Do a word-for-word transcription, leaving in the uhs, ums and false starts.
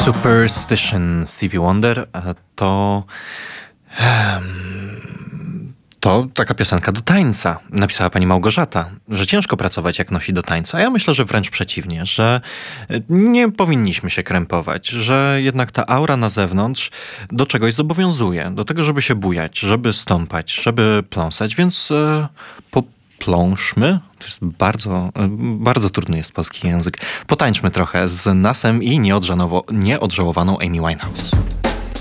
Superstition Stevie Wonder to... To taka piosenka do tańca. Napisała pani Małgorzata, że ciężko pracować jak nosi do tańca. A ja myślę, że wręcz przeciwnie, że nie powinniśmy się krępować, że jednak ta aura na zewnątrz do czegoś zobowiązuje. Do tego, żeby się bujać, żeby stąpać, żeby pląsać, więc e, popląszmy. To jest bardzo, bardzo trudny jest polski język. Potańczmy trochę z Nasem i nieodżałowaną Amy Winehouse.